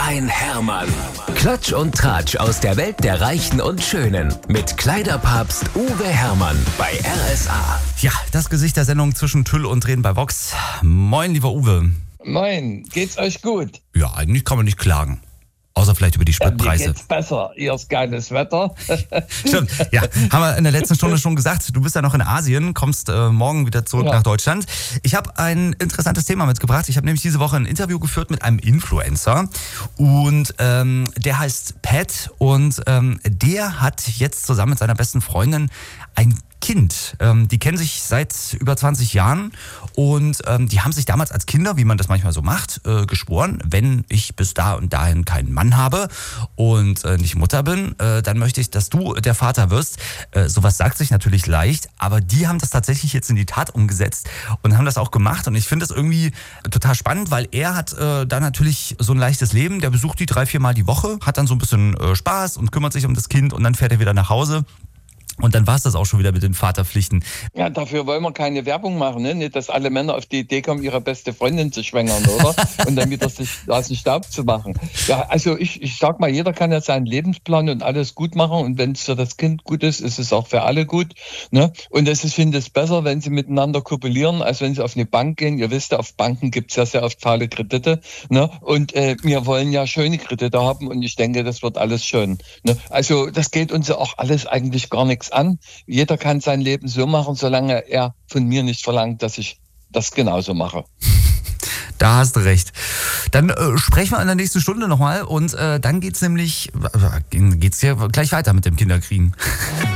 ein Hermann. Klatsch und Tratsch aus der Welt der Reichen und Schönen. Mit Kleiderpapst Uwe Hermann bei RSA. Ja, das Gesicht der Sendung zwischen Tüll und Tränen bei Vox. Moin, lieber Uwe. Moin, geht's euch gut? Ja, eigentlich kann man nicht klagen. Außer vielleicht über die Spritpreise. Mir geht's besser, ihr ist geiles Wetter. Stimmt, ja, haben wir in der letzten Stunde schon gesagt. Du bist ja noch in Asien, kommst morgen wieder zurück nach Deutschland. Ich habe ein interessantes Thema mitgebracht. Ich habe nämlich diese Woche ein Interview geführt mit einem Influencer und der heißt Pat und der hat jetzt zusammen mit seiner besten Freundin ein Kind. Die kennen sich seit über 20 Jahren und die haben sich damals als Kinder, wie man das manchmal so macht, geschworen, wenn ich bis da und dahin keinen Mann habe und nicht Mutter bin, dann möchte ich, dass du der Vater wirst. Sowas sagt sich natürlich leicht, aber die haben das tatsächlich jetzt in die Tat umgesetzt und haben das auch gemacht und ich finde das irgendwie total spannend, weil er hat da natürlich so ein leichtes Leben, der besucht die 3-4 Mal die Woche, hat dann so ein bisschen Spaß und kümmert sich um das Kind und dann fährt er wieder nach Hause. Und dann war es das auch schon wieder mit den Vaterpflichten. Ja, dafür wollen wir keine Werbung machen, ne? Nicht, dass alle Männer auf die Idee kommen, ihre beste Freundin zu schwängern, oder? Und dann wieder sich aus dem Staub zu machen. Ja, also ich sag mal, jeder kann ja seinen Lebensplan und alles gut machen. Und wenn es für das Kind gut ist, ist es auch für alle gut. Ne? Und ich finde es besser, wenn sie miteinander kopulieren, als wenn sie auf eine Bank gehen. Ihr wisst ja, auf Banken gibt es ja sehr oft faule Kredite. Ne? Und wir wollen ja schöne Kredite haben und ich denke, das wird alles schön. Ne? Also das geht uns ja auch alles eigentlich gar nichts an. Jeder kann sein Leben so machen, solange er von mir nicht verlangt, dass ich das genauso mache. Da hast du recht. Dann sprechen wir in der nächsten Stunde nochmal und dann geht's ja gleich weiter mit dem Kinderkriegen.